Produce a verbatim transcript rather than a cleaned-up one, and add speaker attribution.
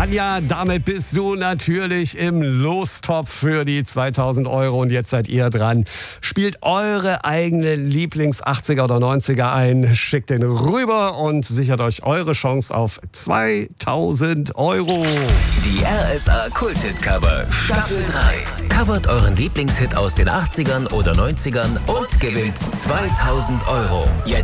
Speaker 1: Anja, damit bist du natürlich im Lostopf für die zweitausend Euro und jetzt seid ihr dran. Spielt eure eigene Lieblings-achtziger oder neunziger ein, schickt den rüber und sichert euch eure Chance auf zweitausend Euro.
Speaker 2: Die R S A Kult-Hit-Cover Staffel drei. Covert euren Lieblingshit aus den achtzigern oder neunzigern und gewinnt zweitausend Euro. Jetzt